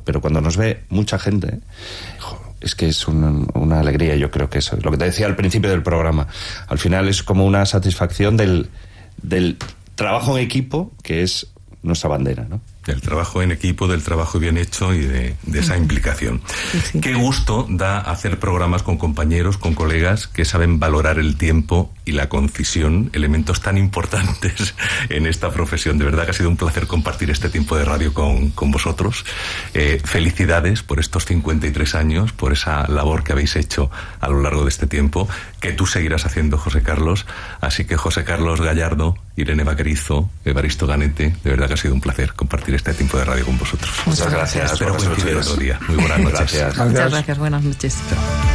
pero cuando nos ve mucha gente, es que es una alegría. Yo creo que eso es lo que te decía al principio del programa. Al final es como una satisfacción del trabajo en equipo, que es nuestra bandera, ¿no? Del trabajo en equipo, del trabajo bien hecho y de esa implicación. Sí. Qué gusto da hacer programas con compañeros, con colegas que saben valorar el tiempo y la concisión, elementos tan importantes en esta profesión. De verdad que ha sido un placer compartir este tiempo de radio con vosotros. Felicidades por estos 53 años, por esa labor que habéis hecho a lo largo de este tiempo, que tú seguirás haciendo, José Carlos. Así que José Carlos Gallardo, Irene Vaquerizo, Evaristo Ganete, de verdad que ha sido un placer compartir este tiempo de radio con vosotros. Muchas gracias. Espero coincidir otro día. Muy buenas noches. Gracias. Muchas gracias. Buenas noches. Chao.